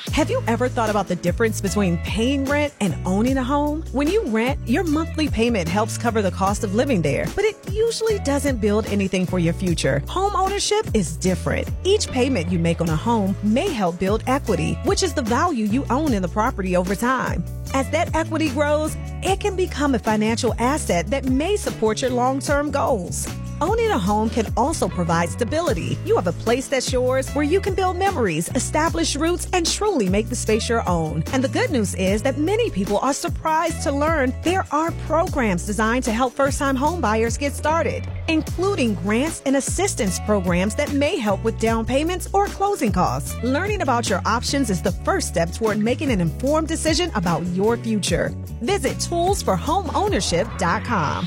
Have you ever thought about the difference between paying rent and owning a home? When you rent, your monthly payment helps cover the cost of living there, but it usually doesn't build anything for your future. Home ownership is different. Each payment you make on a home may help build equity, which is the value you own in the property over time. As that equity grows, it can become a financial asset that may support your long-term goals. Owning a home can also provide stability. You have a place that's yours where you can build memories, establish roots, and truly make the space your own. And the good news is that many people are surprised to learn there are programs designed to help first-time home buyers get started, including grants and assistance programs that may help with down payments or closing costs. Learning about your options is the first step toward making an informed decision about your future. Visit toolsforhomeownership.com.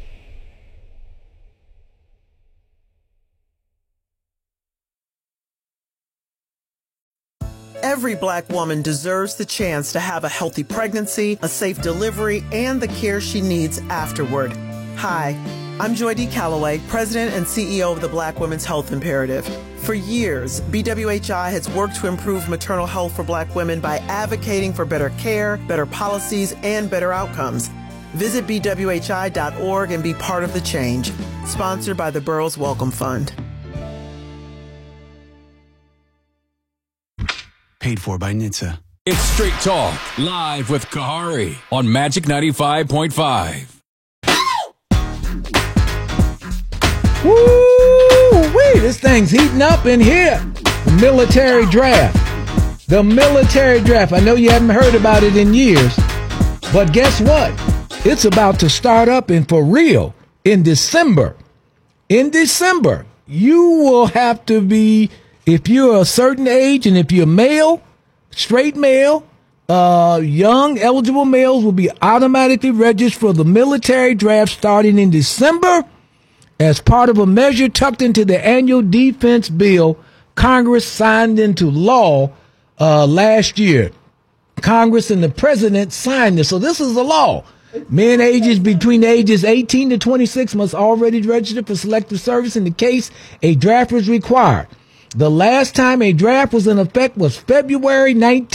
Every Black woman deserves the chance to have a healthy pregnancy, a safe delivery, and the care she needs afterward. Hi, I'm Joy D. Calloway, President and CEO of the Black Women's Health Imperative. For years, BWHI has worked to improve maternal health for Black women by advocating for better care, better policies, and better outcomes. Visit bwhi.org and be part of the change. Sponsored by the Burroughs Welcome Fund. Paid for by NHTSA. It's Straight Talk, live with Kahari on Magic 95.5. Woo-wee, this thing's heating up in here. The military draft. The military draft. I know you haven't heard about it in years, but guess what? It's about to start up and for real in December. In December, you will have to be, if you're a certain age and if you're male, straight male, young eligible males will be automatically registered for the military draft starting in December as part of a measure tucked into the annual defense bill Congress signed into law last year. Congress and the president signed this. So this is the law. Men ages between ages 18 to 26 must already register for selective service in the case a draft is required. The last time a draft was in effect was February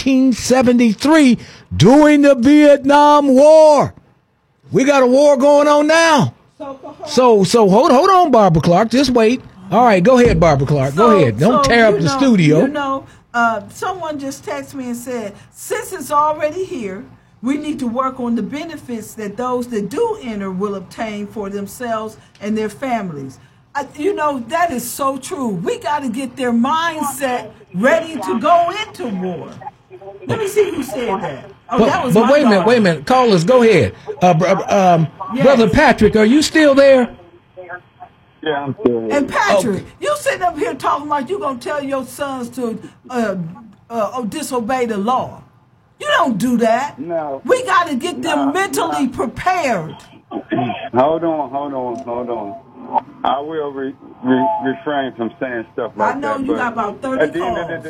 1973 during the Vietnam War. We got a war going on now. So hold on, Barbara Clark. Just wait. All right, go ahead, Barbara Clark. Go ahead. Don't tear up the studio. Someone just texted me and said, since it's already here, we need to work on the benefits that those that do enter will obtain for themselves and their families. That is so true. We got to get their mindset ready to go into war. Let me see who said that. But wait a minute. Callers, go ahead. Yes. Brother Patrick, are you still there? Yeah, I'm still here. And Patrick, you sitting up here talking like you're going to tell your sons to disobey the law. You don't do that. No. We got to get them mentally prepared. Hold on. I will refrain from saying stuff like that. I know you got about 30 calls.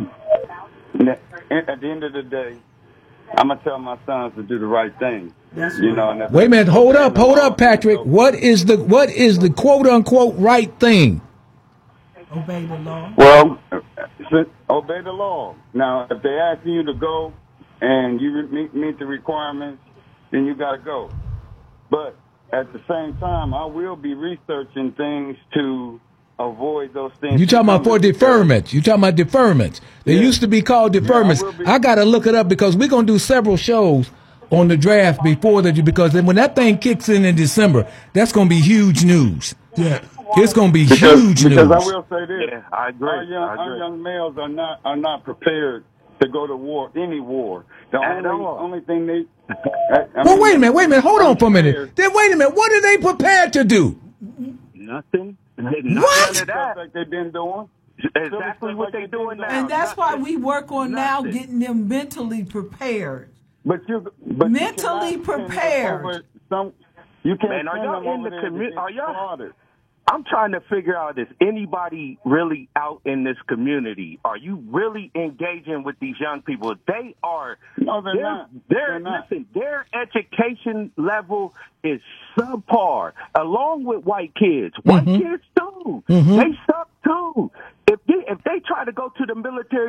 At the end of the day, I'm going to tell my sons to do the right thing. That's right. Wait a minute. Hold up, Patrick. What is the quote unquote right thing? Obey the law. Well, obey the law. Now, if they ask you to go and you meet the requirements, then you got to go. But at the same time, I will be researching things to avoid those things. You talking about deferments? You talking about deferments? They used to be called deferments. I got to look it up because we're gonna do several shows on the draft because then when that thing kicks in December, that's gonna be huge news. Yeah, it's gonna be huge news. Because I will say this: yeah, I agree. Our young males are not prepared to go to war, any war. The only thing they. Wait a minute. Hold on for a minute. Then wait a minute. What are they prepared to do? Nothing. What? Like they've been doing. Exactly what they're doing now. And that's why we work on now getting them mentally prepared. Mentally prepared. You can't. Man, are y'all in the community? Are y'all? I'm trying to figure out, is anybody really out in this community? Are you really engaging with these young people? They are. No, they're not. Listen, their education level is subpar, along with white kids. White kids, too. They suck, too. If they try to go to the military